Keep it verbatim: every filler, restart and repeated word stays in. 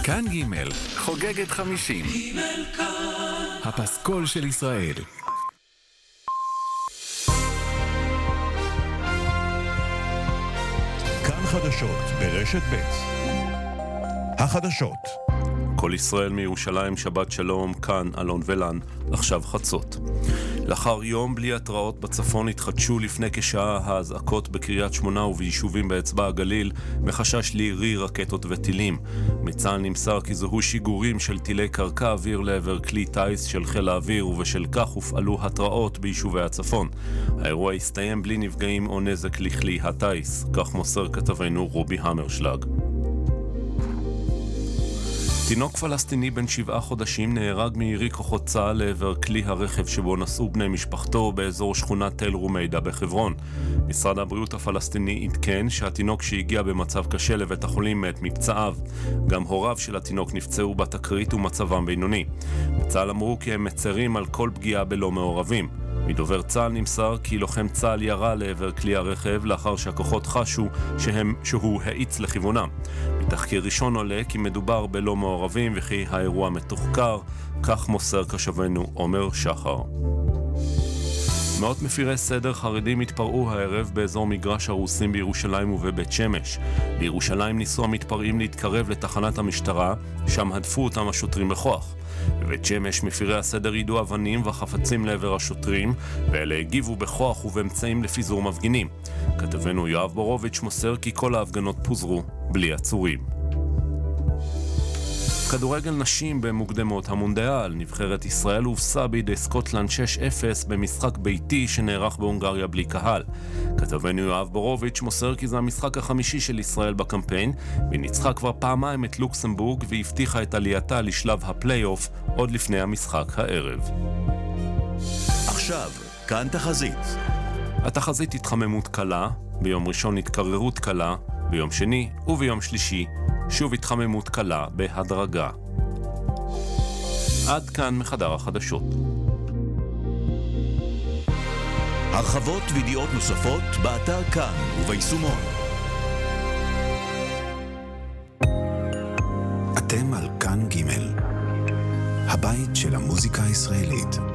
כאן ג' חוגגת חמישים. הפסקול של ישראל. כאן חדשות ברשת ב'. החדשות. כל ישראל מירושלים, שבת שלום, כאן אלון ולן, עכשיו חצות. לאחר יום בלי התראות בצפון התחדשו לפני כשעה האזעקות בקריית שמונה וביישובים באצבע הגליל מחשש לירי רקטות וטילים. מצה"ל נמסר כי זוהו שיגורים של טילי קרקע אוויר לעבר כלי טייס של חיל האוויר, ובשל כך הופעלו התראות ביישובי הצפון. האירוע הסתיים בלי נפגעים או נזק לכלי הטייס, כך מוסר כתבנו רובי המרשלג. תינוק פלסטיני בן שבעה חודשים נהרג מירי כוחות צה"ל לעבר כלי הרכב שבו נסעו בני משפחתו באזור שכונת תל רומיידה בחברון. משרד הבריאות הפלסטיני עדכן שהתינוק שהגיע במצב קשה לבית החולים מת מפצעיו. גם הוריו של התינוק נפצעו בתקרית ומצבם בינוני. בצה"ל אמרו כי הם מצרים על כל פגיעה בלא מעורבים. מדובר צה"ל נמסר כי לוחם צה"ל ירה לעבר כלי הרכב לאחר שהכוחות חשו שהם, שהוא האיץ לכיוונם. בתחקיר ראשון עולה כי מדובר בלא מעורבים וכי האירוע מתוחקר, כך מוסר כשבנו עומר שחר. מאות מפירי סדר חרדים התפרעו הערב באזור מגרש הרוסים בירושלים ובבית שמש. בירושלים ניסו המתפרעים להתקרב לתחנת המשטרה, שם הדפו אותם השוטרים בכוח. בבית שמש מפירי הסדר יידו אבנים וחפצים לעבר השוטרים, ואלה הגיבו בכוח ובאמצעים לפיזור מפגינים. כתבנו יואב בורוביץ' מוסר כי כל ההפגנות פוזרו בלי עצורים. כדורגל נשים במוקדמות המונדיאל. נבחרת ישראל הובסה בידי סקוטלנד שש אפס במשחק ביתי שנערך בהונגריה בלי קהל. כתבנו יואב בורוביץ' מוסר כי זה המשחק החמישי של ישראל בקמפיין, וניצחה כבר פעמיים את לוקסמבורג והבטיחה את עלייתה לשלב הפלייאוף עוד לפני המשחק הערב. עכשיו, כאן תחזית. התחזית התחממות קלה, ביום ראשון התקררות קלה, ביום שני וביום שלישי שוב התחממות קלה בהדרגה. עד כאן מחדר החדשות. הרחבות וידיעות נוספות באתר כאן וביישומון. אתם על כאן ג' הבית של המוזיקה הישראלית.